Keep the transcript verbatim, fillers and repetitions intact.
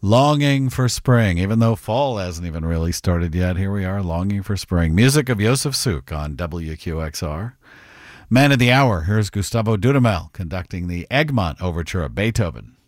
Longing for spring, even though fall hasn't even really started yet. Here we are, longing for spring. Music of Josef Suk on W Q X R. Man of the Hour, here's Gustavo Dudamel conducting the Egmont Overture of Beethoven.